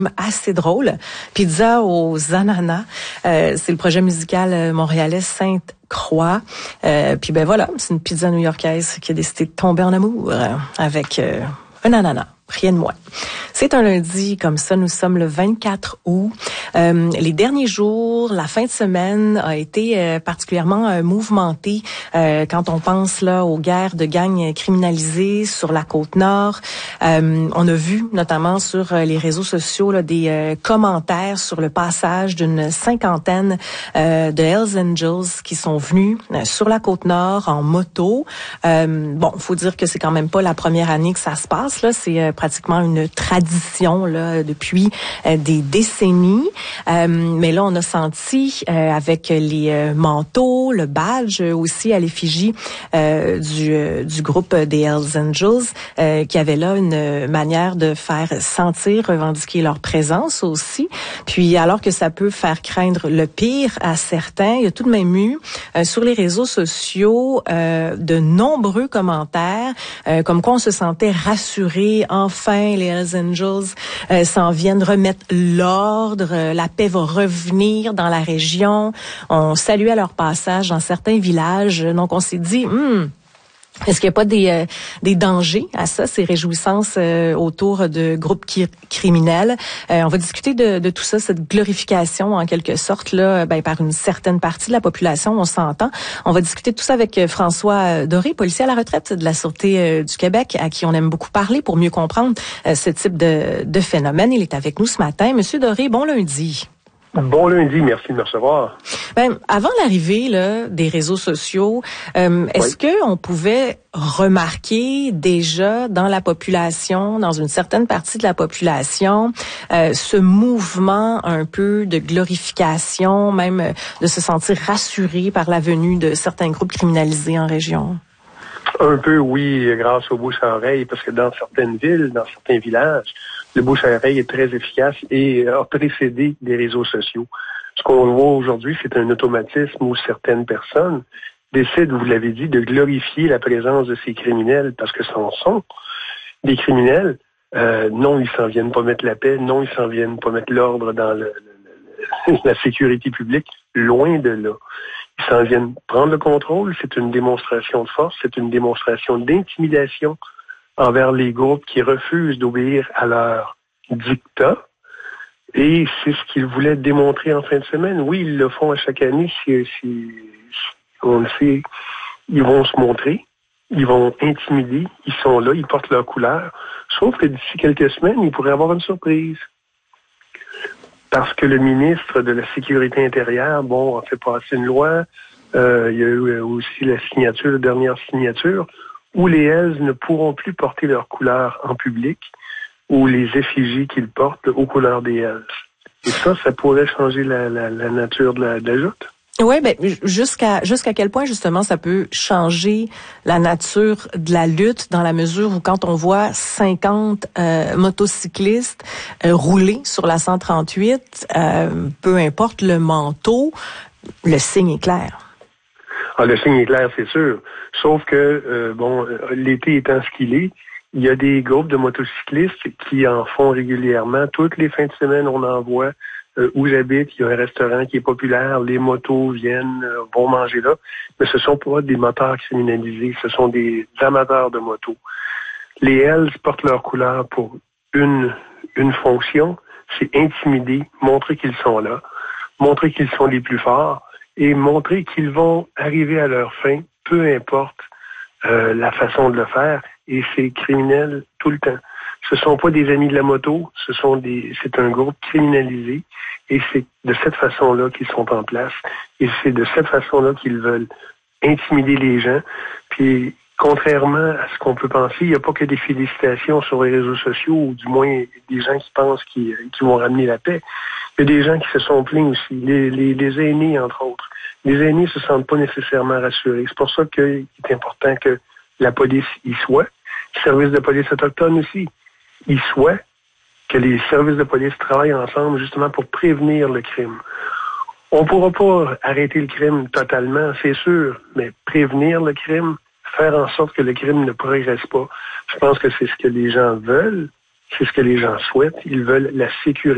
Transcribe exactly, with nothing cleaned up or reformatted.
assez drôle. Pizza aux ananas. Euh, c'est le projet musical montréalais Sainte-Croix. Euh, puis ben voilà, c'est une pizza new-yorkaise qui a décidé de tomber en amour avec euh, un ananas. Rien de moins. C'est un lundi, comme ça, nous sommes le vingt-quatre août. Euh, les derniers jours, la fin de semaine a été euh, particulièrement euh, mouvementée euh, quand on pense là aux guerres de gangs criminalisées sur la Côte-Nord. Euh, on a vu notamment sur euh, les réseaux sociaux là, des euh, commentaires sur le passage d'une cinquantaine euh, de Hells Angels qui sont venus euh, sur la Côte-Nord en moto. Euh, bon, faut dire que c'est quand même pas la première année que ça se passe là. C'est euh, pratiquement une tradition là depuis euh, des décennies. Euh, mais là, on a senti euh, avec les euh, manteaux, le badge aussi à l'effigie euh, du, euh, du groupe des Hells Angels, euh, qui avait là une manière de faire sentir, revendiquer leur présence aussi. Puis alors que ça peut faire craindre le pire à certains, il y a tout de même eu euh, sur les réseaux sociaux euh, de nombreux commentaires euh, comme quoi on se sentait rassuré. Enfin, les Hells Angels euh, s'en viennent remettre l'ordre, euh, la paix va revenir dans la région. On saluait leur passage dans certains villages. Donc, on s'est dit, hmm, est-ce qu'il n'y a pas des, euh, des dangers à ça, ces réjouissances euh, autour de groupes qui, criminels? Euh, on va discuter de, de tout ça, cette glorification en quelque sorte là, ben, par une certaine partie de la population, on s'entend. On va discuter de tout ça avec François Doré, policier à la retraite de la Sûreté euh, du Québec, à qui on aime beaucoup parler pour mieux comprendre euh, ce type de, de phénomène. Il est avec nous ce matin. Monsieur Doré, bon lundi. Bon lundi, merci de me recevoir. Ben, avant l'arrivée là, des réseaux sociaux, euh, est-ce oui. que on pouvait remarquer déjà dans la population, dans une certaine partie de la population, euh, ce mouvement un peu de glorification, même de se sentir rassuré par la venue de certains groupes criminalisés en région? Un peu, oui, grâce au bouche à oreille, parce que dans certaines villes, dans certains villages, le bouche à oreille est très efficace et a précédé des réseaux sociaux. Ce qu'on voit aujourd'hui, c'est un automatisme où certaines personnes décident, vous l'avez dit, de glorifier la présence de ces criminels parce que ce en sont des criminels. Euh, non, ils s'en viennent pas mettre la paix. Non, ils s'en viennent pas mettre l'ordre dans le, le, la sécurité publique. Loin de là. Ils s'en viennent prendre le contrôle. C'est une démonstration de force. C'est une démonstration d'intimidation envers les groupes qui refusent d'obéir à leur dictat. Et c'est ce qu'ils voulaient démontrer en fin de semaine. Oui, ils le font à chaque année. Si, si, si on le sait, ils vont se montrer. Ils vont intimider. Ils sont là. Ils portent leur couleur. Sauf que d'ici quelques semaines, ils pourraient avoir une surprise. Parce que le ministre de la Sécurité intérieure, bon, a fait passer une loi. Euh, il y a eu aussi la signature, la dernière signature, où les Hells ne pourront plus porter leur couleur en public, ou les effigies qu'ils portent aux couleurs des Hells. Et ça, ça pourrait changer la, la, la nature de la, de la joute. Oui, ben jusqu'à jusqu'à quel point justement ça peut changer la nature de la lutte dans la mesure où quand on voit cinquante euh, motocyclistes euh, rouler sur la cent trente-huit, euh, peu importe le manteau, le signe est clair. Ah, le signe est clair, c'est sûr. Sauf que euh, bon, l'été étant ce qu'il est, il y a des groupes de motocyclistes qui en font régulièrement. Toutes les fins de semaine, on en voit. Euh, où j'habite, il y a un restaurant qui est populaire, les motos viennent, euh, vont manger là, mais ce sont pas des motards criminalisés, ce sont des amateurs de motos. Les Hells portent leur couleur pour une, une fonction, c'est intimider, montrer qu'ils sont là, montrer qu'ils sont les plus forts et montrer qu'ils vont arriver à leur fin, peu importe euh, la façon de le faire, et c'est criminel tout le temps. Ce sont pas des amis de la moto, ce sont des, c'est un groupe criminalisé et c'est de cette façon-là qu'ils sont en place et c'est de cette façon-là qu'ils veulent intimider les gens. Puis, contrairement à ce qu'on peut penser, il n'y a pas que des félicitations sur les réseaux sociaux ou du moins des gens qui pensent qu'ils, qu'ils vont ramener la paix. Il y a des gens qui se sont plaints aussi, les, les, les aînés entre autres. Les aînés se sentent pas nécessairement rassurés. C'est pour ça qu'il est important que la police y soit, le service de police autochtone aussi. Il souhaite que les services de police travaillent ensemble justement pour prévenir le crime. On ne pourra pas arrêter le crime totalement, c'est sûr, mais prévenir le crime, faire en sorte que le crime ne progresse pas, je pense que c'est ce que les gens veulent, c'est ce que les gens souhaitent. Ils veulent la sécurité.